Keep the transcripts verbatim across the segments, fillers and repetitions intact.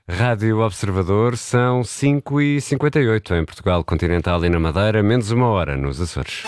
Rádio Observador, são cinco e cinquenta e oito em Portugal Continental e na Madeira, menos uma hora nos Açores.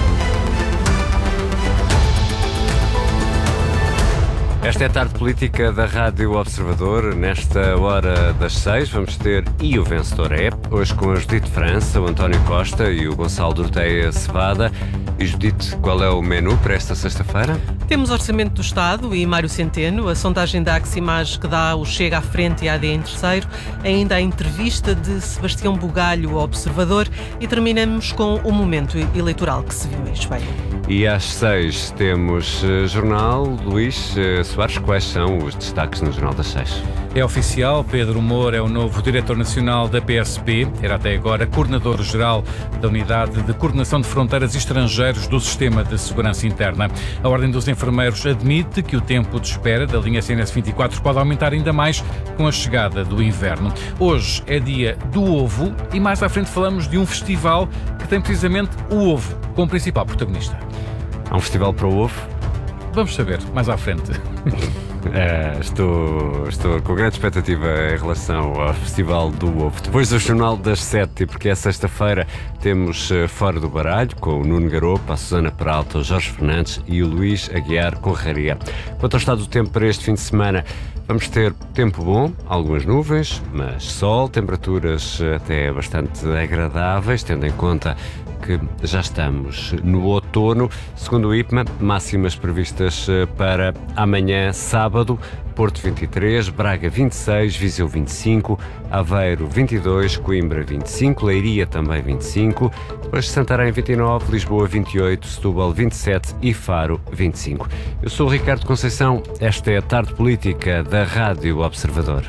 Esta é a tarde política da Rádio Observador. Nesta hora das seis vamos ter E o Vencedor é, hoje com a Judite França, o António Costa e o Gonçalo Dorteia Cevada. E Judite, qual é o menu para esta sexta-feira? Temos Orçamento do Estado e Mário Centeno, a sondagem da Aximage que dá o Chega à frente e a A D em terceiro, ainda a entrevista de Sebastião Bugalho ao Observador e terminamos com o momento eleitoral que se viu em Espanha. E às seis temos uh, Jornal. Luís uh, Soares, quais são os destaques no Jornal das Seis? É oficial, Pedro Moura é o novo Diretor Nacional da P S P, era até agora Coordenador-Geral da Unidade de Coordenação de Fronteiras e Estrangeiros do Sistema de Segurança Interna. A Ordem dos Enfermeiros admite que o tempo de espera da linha C N S vinte e quatro pode aumentar ainda mais com a chegada do inverno. Hoje é dia do ovo e mais à frente falamos de um festival que tem precisamente o ovo como principal protagonista. Há um festival para o ovo? Vamos saber, mais à frente. É, estou, estou com grande expectativa em relação ao Festival do Ovo. Depois do Jornal das Sete, porque é sexta-feira, temos Fora do Baralho, com o Nuno Garopa, a Susana Peralta, o Jorge Fernandes e o Luís Aguiar Conraria. Quanto ao estado do tempo para este fim de semana, vamos ter tempo bom, algumas nuvens, mas sol, temperaturas até bastante agradáveis, tendo em conta que já estamos no outono. Segundo o I P M A, máximas previstas para amanhã, sábado: Porto vinte e três, Braga vinte e seis, Viseu vinte e cinco, Aveiro vinte e dois, Coimbra vinte e cinco, Leiria também vinte e cinco, depois Santarém vinte e nove, Lisboa vinte e oito, Setúbal vinte e sete e Faro vinte e cinco. Eu sou o Ricardo Conceição, esta é a tarde política da Rádio Observador.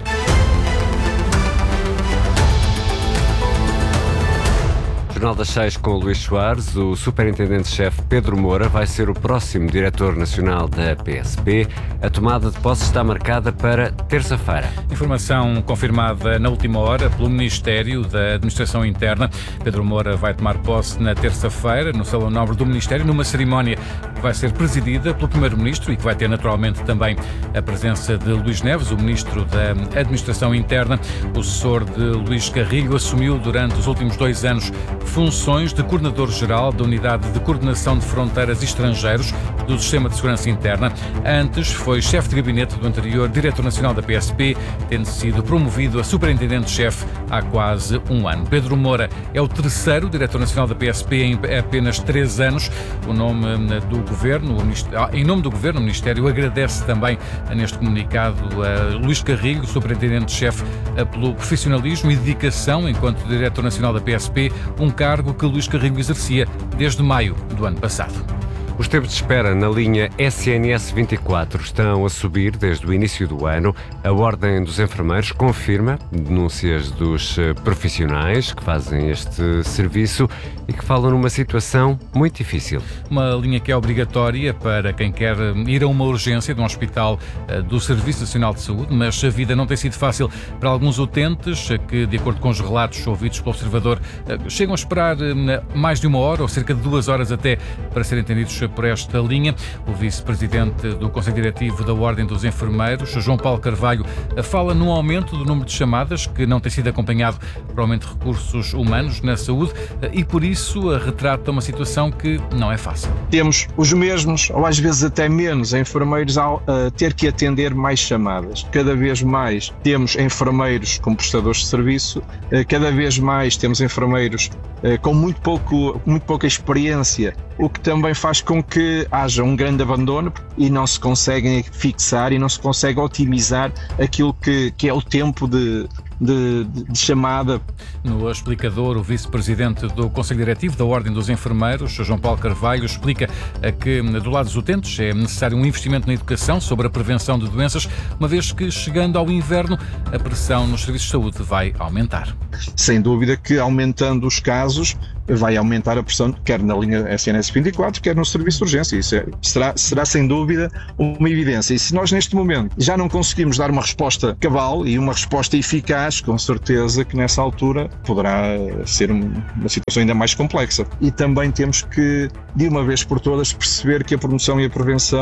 Jornal das Seis com o Luís Soares. O Superintendente-Chefe Pedro Moura vai ser o próximo Diretor Nacional da P S P. A tomada de posse está marcada para terça-feira. Informação confirmada na última hora pelo Ministério da Administração Interna. Pedro Moura vai tomar posse na terça-feira no Salão Nobre do Ministério, numa cerimónia que vai ser presidida pelo Primeiro-Ministro e que vai ter naturalmente também a presença de Luís Neves, o Ministro da Administração Interna. O sucessor de Luís Carrilho assumiu durante os últimos dois anos funções de Coordenador-Geral da Unidade de Coordenação de Fronteiras e Estrangeiros do Sistema de Segurança Interna. Antes foi chefe de gabinete do anterior Diretor Nacional da P S P, tendo sido promovido a Superintendente-Chefe há quase um ano. Pedro Moura é o terceiro Diretor Nacional da P S P em apenas três anos. O nome do Governo, em nome do Governo, o Ministério agradece também neste comunicado a Luís Carrilho, Superintendente-Chefe, pelo profissionalismo e dedicação enquanto Diretor Nacional da P S P, um cargo que Luís Carrilho exercia desde maio do ano passado. Os tempos de espera na linha S N S vinte e quatro estão a subir desde o início do ano. A Ordem dos Enfermeiros confirma denúncias dos profissionais que fazem este serviço e que falam numa situação muito difícil. Uma linha que é obrigatória para quem quer ir a uma urgência de um hospital do Serviço Nacional de Saúde, mas a vida não tem sido fácil para alguns utentes que, de acordo com os relatos ouvidos pelo Observador, chegam a esperar mais de uma hora ou cerca de duas horas até para serem atendidos por esta linha. O vice-presidente do Conselho Diretivo da Ordem dos Enfermeiros, João Paulo Carvalho, fala num aumento do número de chamadas que não tem sido acompanhado por aumento de recursos humanos na saúde e, por isso, retrata uma situação que não é fácil. Temos os mesmos, ou às vezes até menos, enfermeiros a ter que atender mais chamadas. Cada vez mais temos enfermeiros como prestadores de serviço, cada vez mais temos enfermeiros com muito, pouco, muito pouca experiência, o que também faz com que haja um grande abandono e não se conseguem fixar e não se consegue otimizar aquilo que, que é o tempo de, de, de chamada. No explicador, o vice-presidente do Conselho Diretivo da Ordem dos Enfermeiros, João Paulo Carvalho, explica que do lado dos utentes é necessário um investimento na educação sobre a prevenção de doenças, uma vez que, chegando ao inverno, a pressão nos serviços de saúde vai aumentar. Sem dúvida que, aumentando os casos, vai aumentar a pressão, quer na linha S N S vinte e quatro, quer no serviço de urgência. Isso é, será, será sem dúvida uma evidência. E se nós neste momento já não conseguimos dar uma resposta cabal e uma resposta eficaz, com certeza que nessa altura poderá ser uma situação ainda mais complexa. E também temos que, de uma vez por todas, perceber que a promoção e a prevenção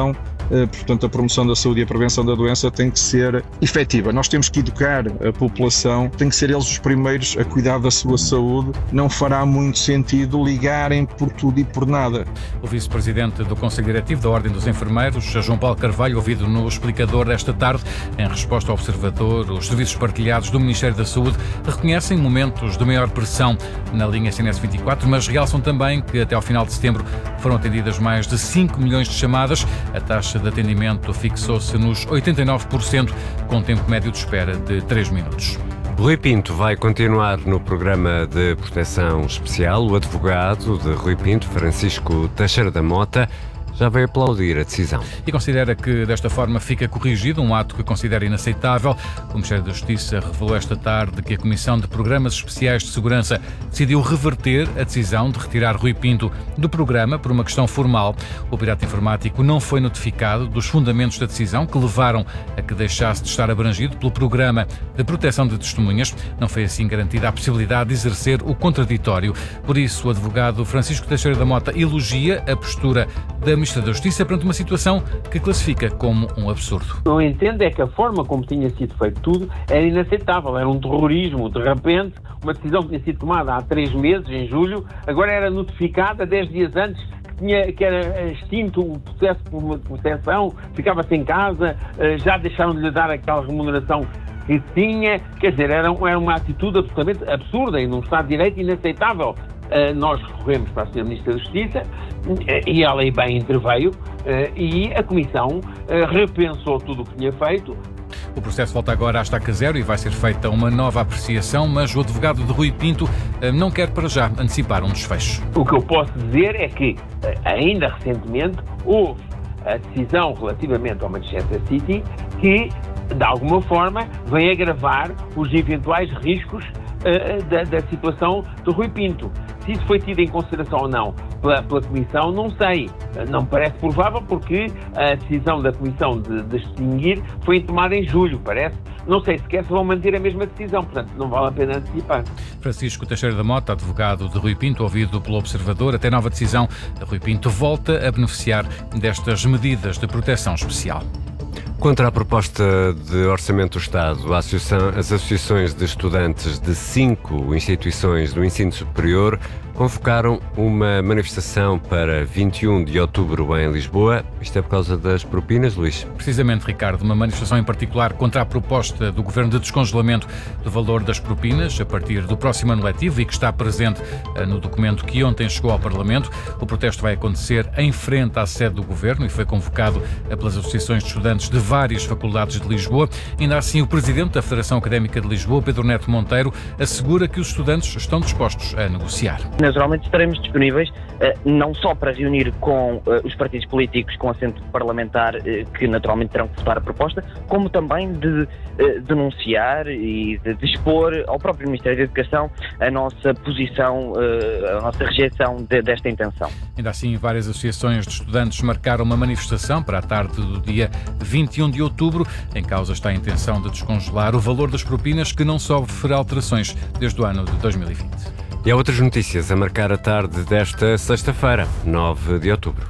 portanto a promoção da saúde e a prevenção da doença tem que ser efetiva. Nós temos que educar a população, tem que ser eles os primeiros a cuidar da sua saúde. Não fará muito sentido ligarem por tudo e por nada. O vice-presidente do Conselho Diretivo da Ordem dos Enfermeiros, João Paulo Carvalho, ouvido no Explicador desta tarde, em resposta ao Observador, os serviços partilhados do Ministério da Saúde reconhecem momentos de maior pressão na linha S N S vinte e quatro, mas realçam também que até ao final de setembro foram atendidas mais de cinco milhões de chamadas. A taxa de atendimento fixou-se nos oitenta e nove por cento, com um tempo médio de espera de três minutos. Rui Pinto vai continuar no programa de proteção especial. O advogado de Rui Pinto, Francisco Teixeira da Mota, já veio aplaudir a decisão. E considera que desta forma fica corrigido um ato que considera inaceitável. O Ministério da Justiça revelou esta tarde que a Comissão de Programas Especiais de Segurança decidiu reverter a decisão de retirar Rui Pinto do programa por uma questão formal. O pirata informático não foi notificado dos fundamentos da decisão que levaram a que deixasse de estar abrangido pelo Programa de Proteção de Testemunhas. Não foi assim garantida a possibilidade de exercer o contraditório. Por isso, o advogado Francisco Teixeira da Mota elogia a postura da Ministra da Justiça perante uma situação que classifica como um absurdo. O que eu entendo é que a forma como tinha sido feito tudo era inaceitável, era um terrorismo. De repente, uma decisão que tinha sido tomada há três meses, em julho, agora era notificada dez dias antes que, tinha, que era extinto o processo por proteção, ficava-se em casa, já deixaram de lhe dar aquela remuneração que tinha. Quer dizer, era, era uma atitude absolutamente absurda e num Estado de Direito inaceitável. Uh, nós recorremos para a senhora Ministra da Justiça uh, e ela aí bem interveio uh, e a Comissão uh, repensou tudo o que tinha feito. O processo volta agora à estaca zero e vai ser feita uma nova apreciação, mas o advogado de Rui Pinto uh, não quer para já antecipar um desfecho. O que eu posso dizer é que uh, ainda recentemente houve a decisão relativamente ao Manchester City que, de alguma forma, vem agravar os eventuais riscos uh, da, da situação do Rui Pinto. Se isso foi tido em consideração ou não pela, pela Comissão, não sei. Não me parece provável porque a decisão da Comissão de, de extinguir foi tomada em julho, parece. Não sei sequer se vão manter a mesma decisão, portanto não vale a pena antecipar. Francisco Teixeira da Mota, advogado de Rui Pinto, ouvido pelo Observador, até nova decisão, Rui Pinto volta a beneficiar destas medidas de proteção especial. Contra a proposta de Orçamento do Estado, as associações de estudantes de cinco instituições do ensino superior convocaram uma manifestação para vinte e um de outubro em Lisboa. Isto é por causa das propinas, Luís? Precisamente, Ricardo, uma manifestação em particular contra a proposta do Governo de descongelamento do valor das propinas a partir do próximo ano letivo e que está presente no documento que ontem chegou ao Parlamento. O protesto vai acontecer em frente à sede do Governo e foi convocado pelas associações de estudantes de várias faculdades de Lisboa. Ainda assim, o Presidente da Federação Académica de Lisboa, Pedro Neto Monteiro, assegura que os estudantes estão dispostos a negociar. Naturalmente estaremos disponíveis não só para reunir com os partidos políticos com assento parlamentar que naturalmente terão que votar a proposta, como também de denunciar e de expor ao próprio Ministério da Educação a nossa posição, a nossa rejeição de, desta intenção. Ainda assim, várias associações de estudantes marcaram uma manifestação para a tarde do dia vinte e um de outubro. Em causa está a intenção de descongelar o valor das propinas, que não sofre alterações desde o ano de dois mil e vinte. E há outras notícias a marcar a tarde desta sexta-feira, nove de outubro.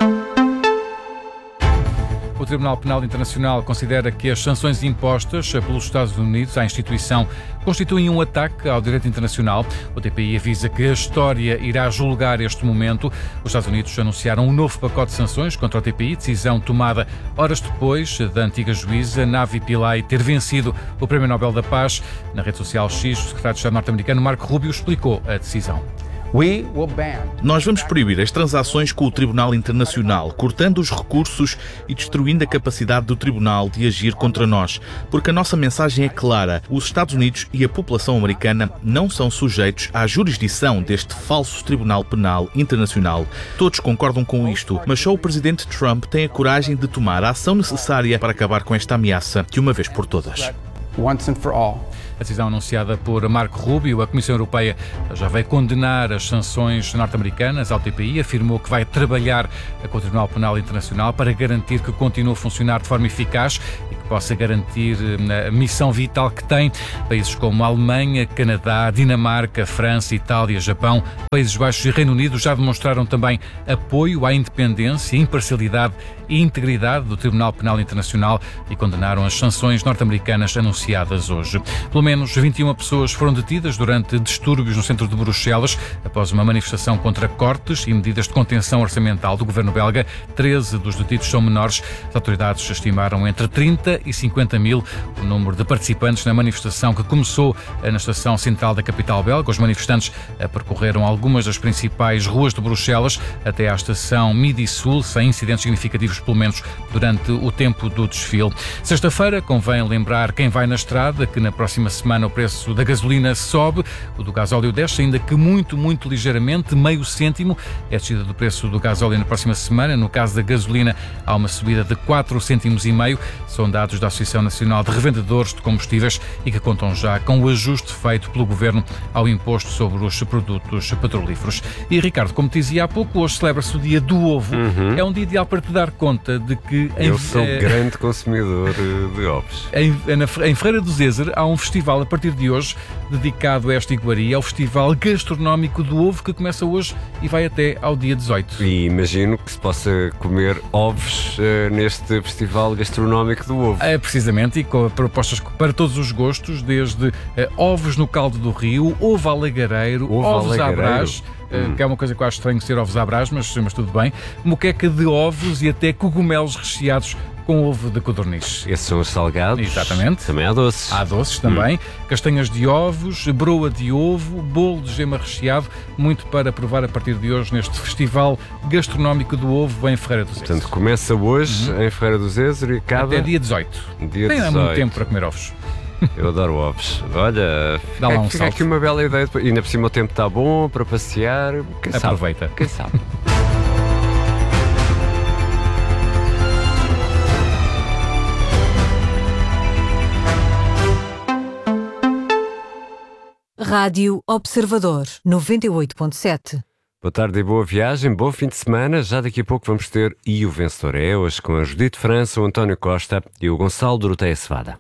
O Tribunal Penal Internacional considera que as sanções impostas pelos Estados Unidos à instituição constituem um ataque ao direito internacional. O T P I avisa que a história irá julgar este momento. Os Estados Unidos anunciaram um novo pacote de sanções contra o T P I, decisão tomada horas depois da antiga juíza Navi Pillay ter vencido o Prémio Nobel da Paz. Na rede social X, o secretário de Estado norte-americano Marco Rubio explicou a decisão. Nós vamos proibir as transações com o Tribunal Internacional, cortando os recursos e destruindo a capacidade do Tribunal de agir contra nós, porque a nossa mensagem é clara: os Estados Unidos e a população americana não são sujeitos à jurisdição deste falso Tribunal Penal Internacional. Todos concordam com isto, mas só o presidente Trump tem a coragem de tomar a ação necessária para acabar com esta ameaça de uma vez por todas. Once and for all. A decisão anunciada por Marco Rubio, a Comissão Europeia já vai condenar as sanções norte-americanas ao T P I, afirmou que vai trabalhar com o Tribunal Penal Internacional para garantir que continue a funcionar de forma eficaz e que possa garantir a missão vital que tem. Países como Alemanha, Canadá, Dinamarca, França, Itália, Japão, Países Baixos e Reino Unido já demonstraram também apoio à independência e imparcialidade e integridade do Tribunal Penal Internacional e condenaram as sanções norte-americanas anunciadas hoje. Pelo menos vinte e uma pessoas foram detidas durante distúrbios no centro de Bruxelas após uma manifestação contra cortes e medidas de contenção orçamental do governo belga. treze dos detidos são menores. As autoridades estimaram entre trinta e cinquenta mil o número de participantes na manifestação que começou na estação central da capital belga. Os manifestantes percorreram algumas das principais ruas de Bruxelas até à estação Midi Sul, sem incidentes significativos, pelo menos durante o tempo do desfile. Sexta-feira, convém lembrar quem vai na estrada que na próxima semana o preço da gasolina sobe, o do gasóleo desce, ainda que muito, muito ligeiramente, meio cêntimo. É a descida do preço do gasóleo na próxima semana. No caso da gasolina, há uma subida de quatro cêntimos e meio. São dados da Associação Nacional de Revendedores de Combustíveis e que contam já com o ajuste feito pelo Governo ao imposto sobre os produtos petrolíferos. E, Ricardo, como te dizia há pouco, hoje celebra-se o Dia do Ovo. Uhum. É um dia ideal para te dar conta de que... Eu em, sou é, grande consumidor de ovos. Em, na, em Freira do Zezer há um festival a partir de hoje dedicado a esta iguaria. É o Festival Gastronómico do Ovo, que começa hoje e vai até ao dia dezoito. E imagino que se possa comer ovos uh, neste Festival Gastronómico do Ovo. É, precisamente, e com propostas para todos os gostos, desde uh, ovos no caldo do rio, ovo alagareiro, ovo ovos à alagareiro. brás, Hum. que é uma coisa que eu acho estranho ser ovos à brás, mas, mas tudo bem, moqueca de ovos e até cogumelos recheados com ovo de codorniz. Esses são os salgados. Exatamente. Também há doces. Há doces também, hum. castanhas de ovos, broa de ovo, bolo de gema recheado, muito para provar a partir de hoje neste Festival Gastronómico do Ovo em Ferreira do Zezer. Portanto, começa hoje uhum. em Ferreira do Zezer e acaba... até dia dezoito. Dia Tem dezoito. muito tempo para comer ovos. Eu adoro ovos. Olha, Dá lá um fica salto. aqui uma bela ideia. E ainda por cima o tempo está bom para passear. Quem Aproveita. Sabe? Quem sabe? Rádio Observador, noventa e oito ponto sete. Boa tarde e boa viagem, bom fim de semana. Já daqui a pouco vamos ter E o Vencedor é hoje com a Judite França, o António Costa e o Gonçalo Doroteia Cevada.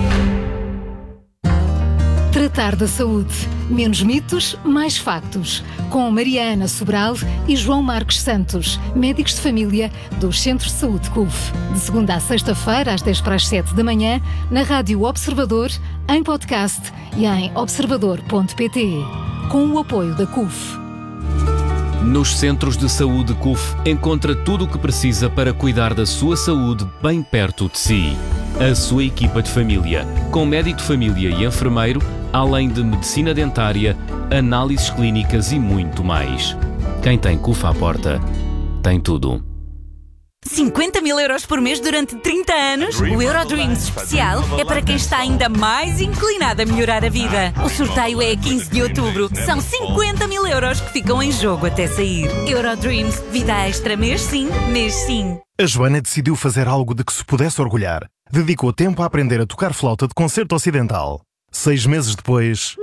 Tratar da saúde. Menos mitos, mais factos. Com Mariana Sobral e João Marcos Santos, médicos de família dos Centros de Saúde C U F. De segunda a sexta-feira, às dez para as sete da manhã, na Rádio Observador, em podcast e em observador ponto pt. Com o apoio da C U F. Nos Centros de Saúde C U F, encontra tudo o que precisa para cuidar da sua saúde bem perto de si. A sua equipa de família, com médico de família e enfermeiro, além de medicina dentária, análises clínicas e muito mais. Quem tem C U F à porta, tem tudo. cinquenta mil euros por mês durante trinta anos? O Eurodreams especial é para quem está ainda mais inclinado a melhorar a vida. O sorteio é a quinze de outubro. São cinquenta mil euros que ficam em jogo até sair. Eurodreams, vida extra mês sim, mês sim. A Joana decidiu fazer algo de que se pudesse orgulhar. Dedicou tempo a aprender a tocar flauta de concerto ocidental. Seis meses depois...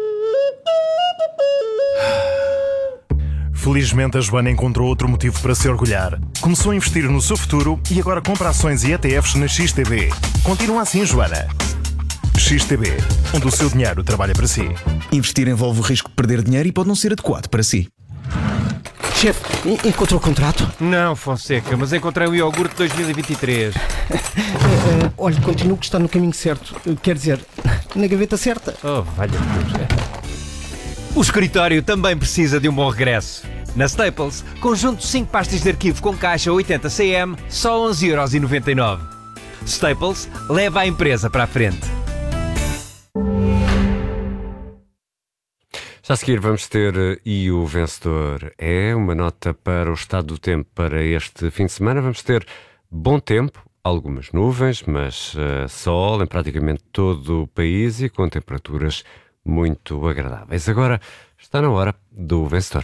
Felizmente, a Joana encontrou outro motivo para se orgulhar. Começou a investir no seu futuro e agora compra ações e E T Fs na X T B. Continua assim, Joana. X T B, onde o seu dinheiro trabalha para si. Investir envolve o risco de perder dinheiro e pode não ser adequado para si. Chefe, encontrou o contrato? Não, Fonseca, mas encontrei o iogurte dois mil e vinte e três. uh, olha, continuo que está no caminho certo. Uh, quer dizer, na gaveta certa. Oh, valha-me Deus. O escritório também precisa de um bom regresso. Na Staples, conjunto de cinco pastas de arquivo com caixa oitenta centímetros, só onze euros e noventa e nove. Staples leva a empresa para a frente. Já a seguir vamos ter E o Vencedor é uma nota para o estado do tempo para este fim de semana. Vamos ter bom tempo, algumas nuvens, mas uh, sol em praticamente todo o país e com temperaturas muito agradáveis. Agora está na hora do Vencedor.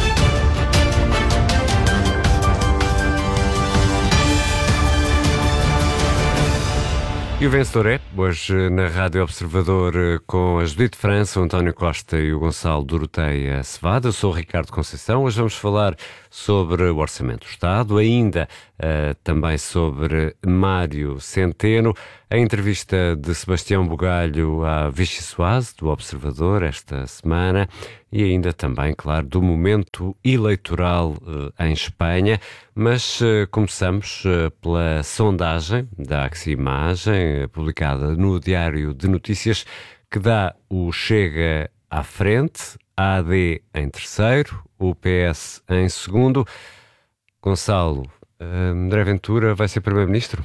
E o vencedor é, hoje na Rádio Observador, com a Judite França, o António Costa e o Gonçalo Doroteia Cevada. Eu sou o Ricardo Conceição. Hoje vamos falar sobre o Orçamento do Estado, ainda uh, também sobre Mário Centeno, a entrevista de Sebastião Bugalho à Vichy Soase, do Observador, esta semana, e ainda também, claro, do momento eleitoral uh, em Espanha. Mas uh, começamos uh, pela sondagem da Aximagem, uh, publicada no Diário de Notícias, que dá o Chega à frente, a AD em terceiro, o P S em segundo. Gonçalo, uh, André Ventura vai ser Primeiro-Ministro?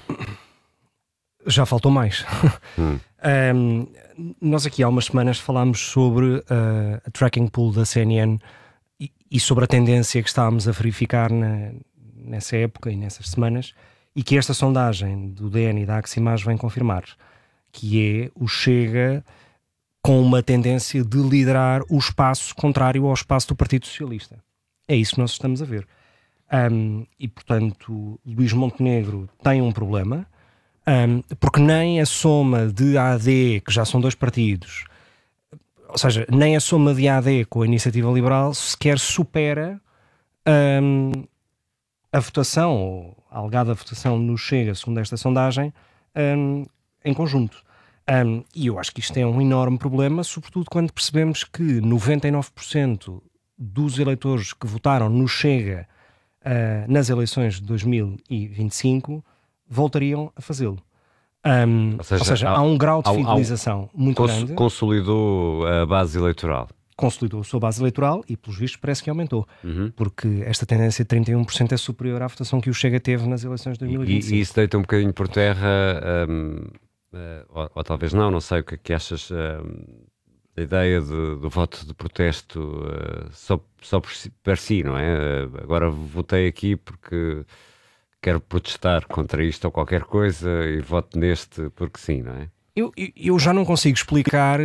Já faltou mais. Hum. um, nós aqui há umas semanas falámos sobre uh, a tracking pool da C N N e, e sobre a tendência que estávamos a verificar na, nessa época e nessas semanas, e que esta sondagem do D N e da Aximagem vem confirmar, que é o Chega com uma tendência de liderar o espaço contrário ao espaço do Partido Socialista. É isso que nós estamos a ver. Um, e, portanto, Luís Montenegro tem um problema, um, porque nem a soma de A D, que já são dois partidos, ou seja, nem a soma de A D com a Iniciativa Liberal sequer supera um, a votação, ou a alegada votação no Chega, segundo esta sondagem, um, em conjunto. Um, e eu acho que isto é um enorme problema, sobretudo quando percebemos que noventa e nove por cento dos eleitores que votaram no Chega uh, nas eleições de dois mil e vinte e cinco voltariam a fazê-lo. Um, ou seja, ou seja há, há um grau de fidelização há, há, muito cons, grande. Consolidou a base eleitoral. Consolidou a sua base eleitoral e, pelos vistos, parece que aumentou. Uhum. Porque esta tendência de trinta e um por cento é superior à votação que o Chega teve nas eleições de dois mil e vinte e cinco. E, e isso deita um bocadinho por terra... Um... Uh, ou, ou talvez não, não sei o que é que achas uh, da ideia de, do voto de protesto uh, só, só por si, per si, não é? Uh, agora votei aqui porque quero protestar contra isto ou qualquer coisa e voto neste porque sim, não é? Eu, eu já não consigo explicar,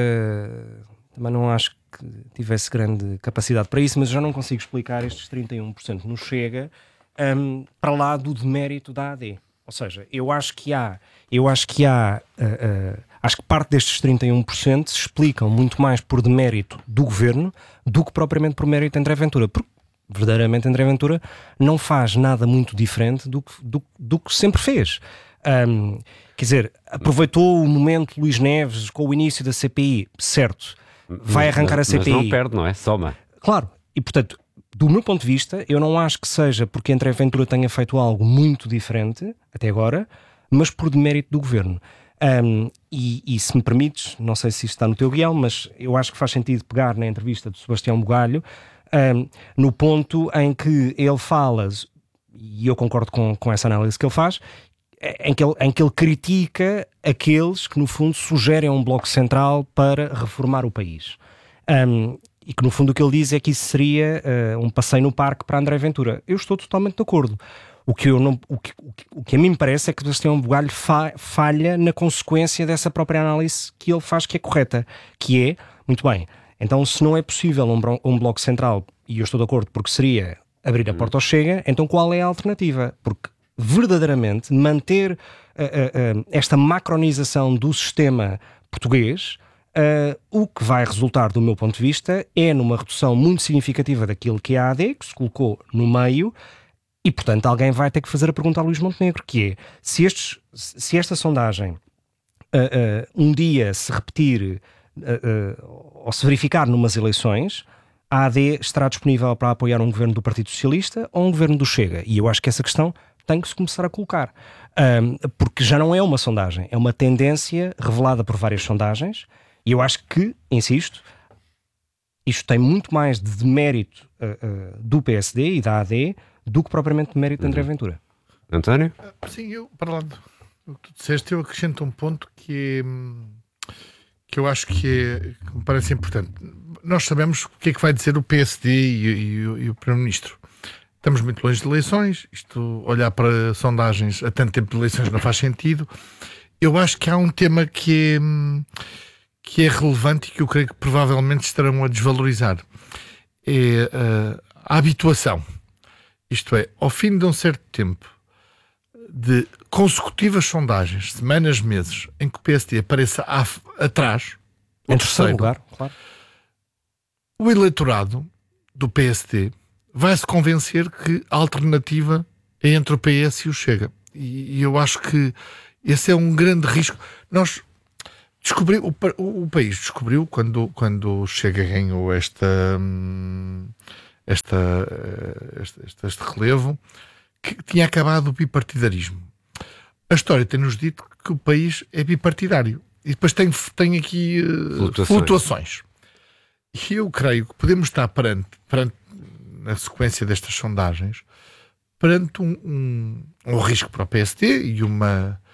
uh, também não acho que tivesse grande capacidade para isso, mas já não consigo explicar estes trinta e um por cento no Chega um, para lá do demérito da A D. Ou seja, eu acho que há, eu acho que há, uh, uh, acho que parte destes trinta e um por cento se explicam muito mais por demérito do governo do que propriamente por mérito de André Ventura, porque verdadeiramente André Ventura não faz nada muito diferente do que, do, do que sempre fez. Um, quer dizer, aproveitou o momento Luís Neves com o início da C P I, certo, vai mas, arrancar mas, a C P I. Mas não perde, não é? Soma. Claro, e portanto... Do meu ponto de vista, eu não acho que seja porque André Ventura tenha feito algo muito diferente, até agora, mas por demérito do governo. Um, e, e se me permites, não sei se isto está no teu guião, mas eu acho que faz sentido pegar na entrevista do Sebastião Bugalho, um, no ponto em que ele fala, e eu concordo com, com essa análise que ele faz, em que ele, em que ele critica aqueles que, no fundo, sugerem um bloco central para reformar o país. Um, E que no fundo o que ele diz é que isso seria uh, um passeio no parque para André Ventura. Eu estou totalmente de acordo. O que, eu não, o que, o que, o que a mim me parece é que o Sebastião Bugalho fa, falha na consequência dessa própria análise que ele faz, que é correta, que é, muito bem, então se não é possível um, um bloco central, e eu estou de acordo porque seria abrir a porta ao Chega, então qual é a alternativa? Porque verdadeiramente manter uh, uh, uh, esta macronização do sistema português... Uh, o que vai resultar, do meu ponto de vista, é numa redução muito significativa daquilo que é a AD, que se colocou no meio, e, portanto, alguém vai ter que fazer a pergunta a Luís Montenegro, que é, se, estes, se esta sondagem uh, uh, um dia se repetir uh, uh, ou se verificar numas eleições, a AD estará disponível para apoiar um governo do Partido Socialista ou um governo do Chega, e eu acho que essa questão tem que se começar a colocar, um, porque já não é uma sondagem, é uma tendência revelada por várias sondagens. E eu acho que, insisto, isto tem muito mais de demérito uh, uh, do P S D e da A D do que propriamente de mérito de André Ventura. António? Sim, eu, para lá do que tu disseste, eu acrescento um ponto que, é, que eu acho que, é, que me parece importante. Nós sabemos o que é que vai dizer o P S D e, e, e o Primeiro-Ministro. Estamos muito longe de eleições, isto, olhar para sondagens a tanto tempo de eleições não faz sentido. Eu acho que há um tema que é... que é relevante e que eu creio que provavelmente estarão a desvalorizar, é uh, a habituação. Isto é, ao fim de um certo tempo de consecutivas sondagens, semanas, meses, em que o P S D apareça a, atrás, em terceiro lugar, claro, o eleitorado do P S D vai-se convencer que a alternativa é entre o P S e o Chega. E, e eu acho que esse é um grande risco. Nós descobriu, o, o país descobriu, quando, quando o Chega ganhou esta, esta, este, este, este relevo, que tinha acabado o bipartidarismo. A história tem-nos dito que o país é bipartidário. E depois tem, tem aqui uh, flutuações. flutuações. E eu creio que podemos estar perante, perante na sequência destas sondagens, perante um, um, um risco para o P S D e uma,